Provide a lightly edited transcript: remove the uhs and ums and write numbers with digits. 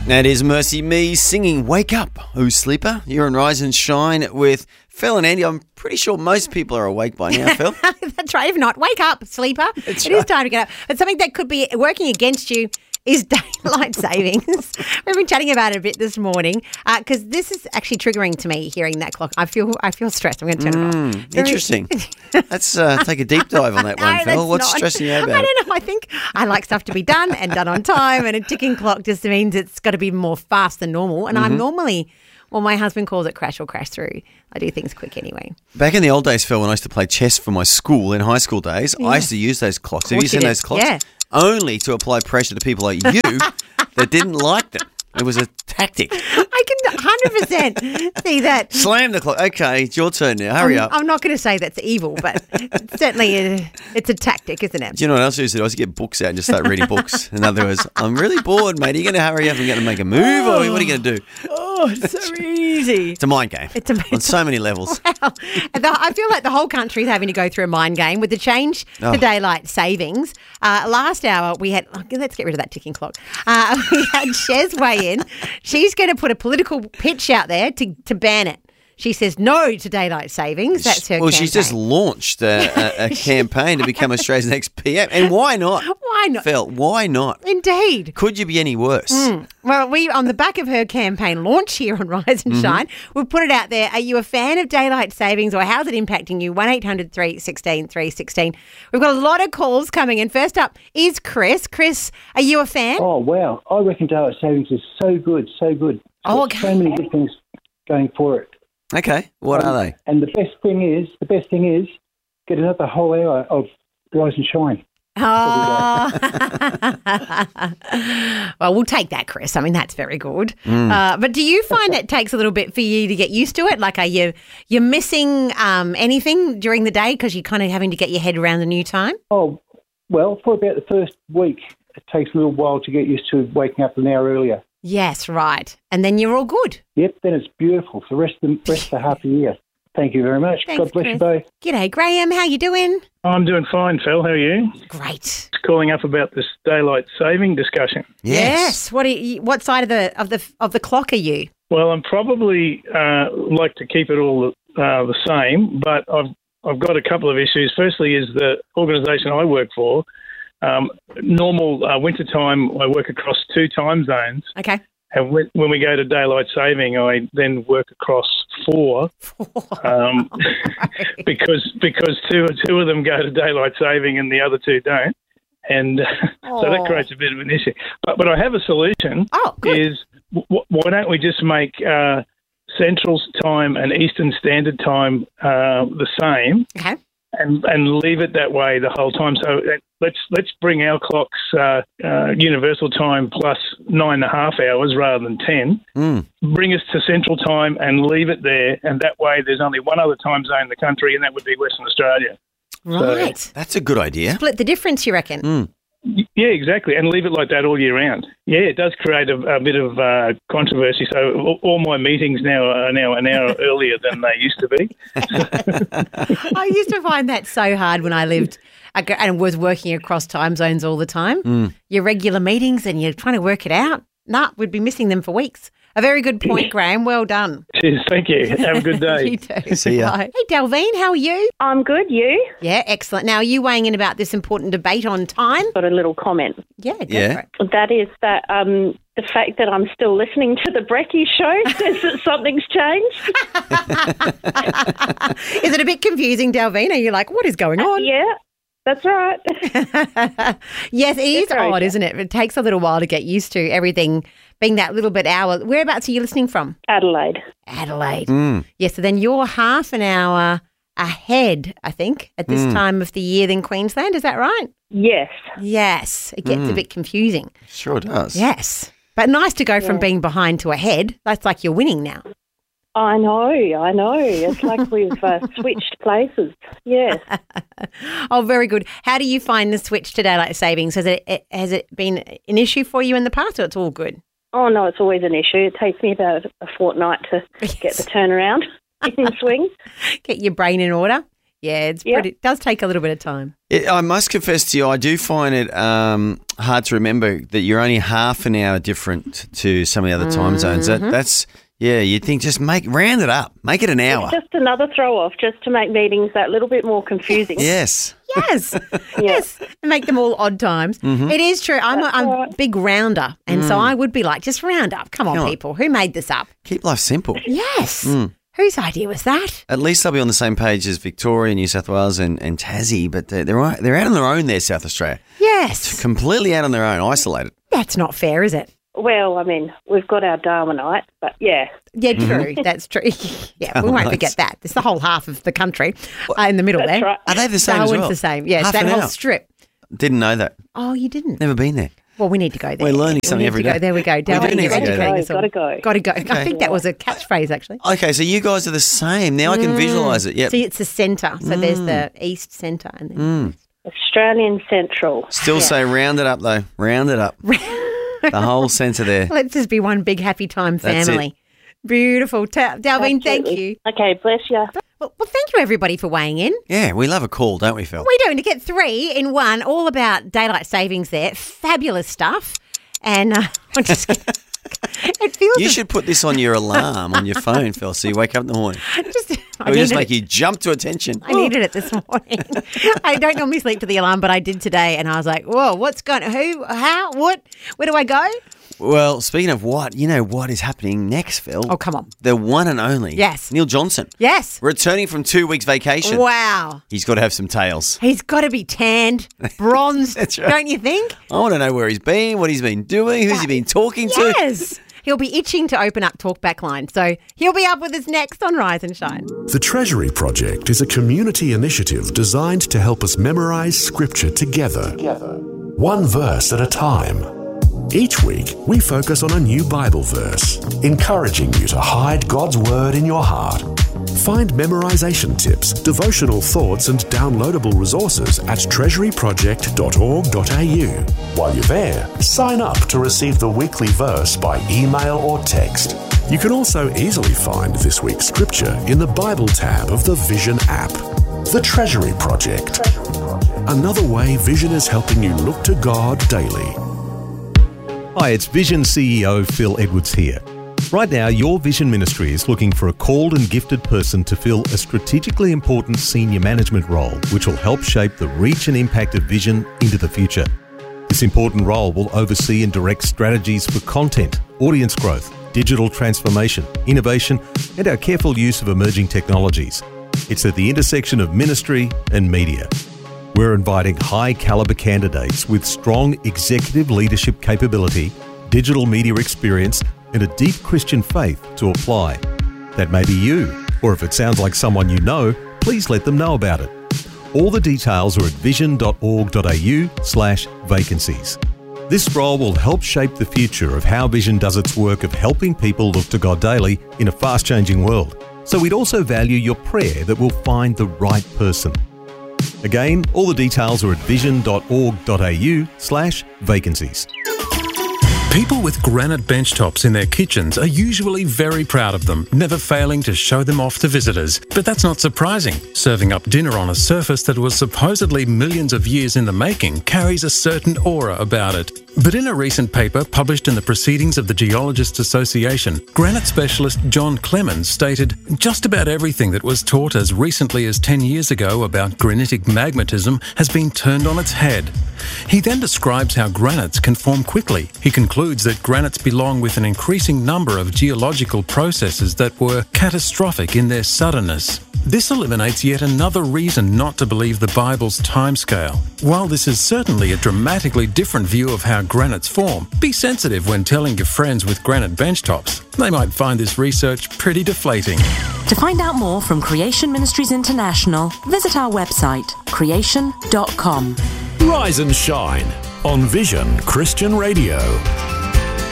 That is Mercy Me singing Wake Up, Oh Sleeper. You're on Rise and Shine with Phil and Andy. I'm pretty sure most people are awake by now, Phil. That's right. If not, wake up, sleeper. It is time to get up. But something that could be working against you is daylight savings. We've been chatting about it a bit this morning because this is actually triggering to me hearing that clock. I feel stressed. I'm going to turn it off. Interesting. Let's take a deep dive on that one, Phil. What's stressing you out? I don't know. I think I like stuff to be done and done on time, and a ticking clock just means it's got to be more fast than normal. And I'm normally, well, my husband calls it crash or crash through. I do things quick anyway. Back in the old days, Phil, when I used to play chess for my school in high school days, I used to use those clocks. Have you seen those clocks? Yeah. Only to apply pressure to people like you that didn't like them. It was a tactic. I can 100% see that. Slam the clock. Okay, it's your turn now. Hurry up. I'm not going to say that's evil, but certainly it's a tactic, isn't it? Do you know what else I used to do? I used to get books out and just start reading books. In other words, I'm really bored, mate. Are you going to hurry up and going to make a move, or what are you going to do? Oh, it's so easy. It's a mind game. It's on so many levels. Well, I feel like the whole country is having to go through a mind game with the change to daylight savings. Last hour we had, let's get rid of that ticking clock. We had Shez weigh in. She's going to put a political pitch out there to ban it. She says no to daylight savings. That's her campaign. She's just launched a campaign to become Australia's next PM. And why not? Why not? Phil, why not? Indeed. Could you be any worse? Well, we, on the back of her campaign launch here on Rise and Shine, we've put it out there. Are you a fan of daylight savings, or how's it impacting you? 1800 316 316. We've got a lot of calls coming in. First up is Chris. Chris, are you a fan? Oh, wow. I reckon daylight savings is so good, so good. Oh, okay. So many good things going for it. Okay, what are they? And the best thing is, get another whole hour of Rise and Shine. Oh. Well, we'll take that, Chris. I mean, that's very good. But do you find it takes a little bit for you to get used to it? Like, are you missing anything during the day because you're kind of having to get your head around the new time? Oh, well, for about the first week, it takes a little while to get used to waking up an hour earlier. Yes, right. And then you're all good. Yep, then it's beautiful for the rest of the half a year. Thank you very much. Thanks, God bless Chris. you both. G'day, Graham. How you doing? I'm doing fine, Phil. How are you? Great. Just calling up about this daylight saving discussion. Yes. What side of the clock are you? Well, I'm probably like to keep it all the same, but I've got a couple of issues. Firstly, is the organisation I work for. Normal winter time, I work across 2 time zones. Okay. And when we go to daylight saving, I then work across 4, because two of them go to daylight saving and the other 2 don't, and so that creates a bit of an issue. But I have a solution. Oh, good. Is why don't we just make Central Time and Eastern Standard Time the same? Okay. And leave it that way the whole time. So let's bring our clocks universal time plus 9.5 hours rather than 10. Bring us to Central Time and leave it there, and that way there's only one other time zone in the country, and that would be Western Australia. Right. So, that's a good idea. Split the difference, you reckon? Yeah, exactly, and leave it like that all year round. Yeah, it does create a bit of controversy. So all my meetings now are an hour earlier than they used to be. I used to find that so hard when I lived and was working across time zones all the time. Your regular meetings, and you're trying to work it out. We'd be missing them for weeks. A very good point, Graham. Well done. Cheers. Thank you. Have a good day. You too. See ya. Bye. Hey, Delvine, how are you? I'm good, you? Yeah, excellent. Now, are you weighing in about this important debate on time? Got a little comment. Yeah, go Yeah. for it. That is that the fact that I'm still listening to the Brekkie show says that something's changed. Is it a bit confusing, Delvine? Are you like, what is going on? Yeah, that's right. Yes, it is It's very odd, good. isn't it? It takes a little while to get used to everything being that little bit hour. Whereabouts are you listening from? Adelaide. Adelaide. Yeah, so then you're half an hour ahead, I think, at this time of the year than Queensland. Is that right? Yes. Yes. It gets a bit confusing. Sure does. Yes. But nice to go from being behind to ahead. That's like you're winning now. I know. It's like we've switched places. Yes. Oh, very good. How do you find the switch to daylight savings? Has it been an issue for you in the past, or it's all good? Oh, no, it's always an issue. It takes me about a fortnight to get the turnaround in swing. Get your brain in order. Yeah, it's Yep. pretty. It does take a little bit of time. I must confess to you, I do find it hard to remember that you're only half an hour different to some of the other time zones. That's you'd think just round it up, make it an hour. Just another throw-off, just to make meetings that little bit more confusing. Yes. Yes, yes, and make them all odd times. It is true. I'm a big rounder, and so I would be like, just round up. Come on, people. Who made this up? Keep life simple. Yes. Whose idea was that? At least they'll be on the same page as Victoria, New South Wales and Tassie, but they're out on their own there, South Australia. Yes. Completely out on their own, isolated. That's not fair, is it? Well, I mean, we've got our Darwinite, but yeah. Yeah, true. That's true. Yeah, we won't forget that. It's the whole half of the country in the middle That's there. right. Are they the same Darwin's as well? the same. Yes, Half that an whole hour. strip. Didn't know that. Oh, you didn't? Never been there. Well, we need to go there. We're learning something every day. There we go. We do Darwin, need you're to go there. educating us all. Gotta go. Got to go. I think that was a catchphrase, actually. Okay, so you guys are the same. Now I can visualise it. Yep. See, it's the centre. So there's the east centre. And then Australian Central. Still say round it up, though. Round it up. The whole centre there. let's just be one big happy time That's family. Beautiful. Dalvin, thank you. Okay, bless you. Well, thank you, everybody, for weighing in. Yeah, we love a call, don't we, Phil? We do. To get 3 in 1, all about daylight savings there. Fabulous stuff. And I'm just it feels You should put this on your alarm on your phone, Phil, so you wake up in the morning. I It'll just needed make it. you jump to attention. I needed it this morning. I don't normally sleep to the alarm, but I did today, and I was like, whoa, what's going on? Who, how, what? Where do I go? Well, speaking of what, you know what is happening next, Phil? Oh, come on. The one and only Yes. Neil Johnson. Yes. Returning from 2 weeks vacation. Wow. He's got to have some tails. He's got to be tanned, bronzed, That's right. don't you think? I want to know where he's been, what he's been doing, who's he been talking to. Yes. He'll be itching to open up Talkback Line, so he'll be up with us next on Rise and Shine. The Treasury Project is a community initiative designed to help us memorise Scripture together, one verse at a time. Each week, we focus on a new Bible verse, encouraging you to hide God's Word in your heart. Find memorization tips, devotional thoughts, and downloadable resources at treasuryproject.org.au. While you're there, sign up to receive the weekly verse by email or text. You can also easily find this week's scripture in the Bible tab of the Vision app. The Treasury Project. Another way Vision is helping you look to God daily. Hi, it's Vision CEO Phil Edwards here. Right now, your Vision Ministry is looking for a called and gifted person to fill a strategically important senior management role, which will help shape the reach and impact of Vision into the future. This important role will oversee and direct strategies for content, audience growth, digital transformation, innovation, and our careful use of emerging technologies. It's at the intersection of ministry and media. We're inviting high-caliber candidates with strong executive leadership capability, digital media experience, and a deep Christian faith to apply. That may be you, or if it sounds like someone you know, please let them know about it. All the details are at vision.org.au/vacancies. This role will help shape the future of how Vision does its work of helping people look to God daily in a fast-changing world. So we'd also value your prayer that we'll find the right person. Again, all the details are at vision.org.au/vacancies. People with granite benchtops in their kitchens are usually very proud of them, never failing to show them off to visitors. But that's not surprising. Serving up dinner on a surface that was supposedly millions of years in the making carries a certain aura about it. But in a recent paper published in the Proceedings of the Geologists Association, granite specialist John Clemens stated just about everything that was taught as recently as 10 years ago about granitic magmatism has been turned on its head. He then describes how granites can form quickly. He concludes that granites belong with an increasing number of geological processes that were catastrophic in their suddenness. This eliminates yet another reason not to believe the Bible's timescale. While this is certainly a dramatically different view of how granites form, be sensitive when telling your friends with granite benchtops. They might find this research pretty deflating. To find out more from Creation Ministries International, visit our website, creation.com. Rise and Shine on Vision Christian Radio.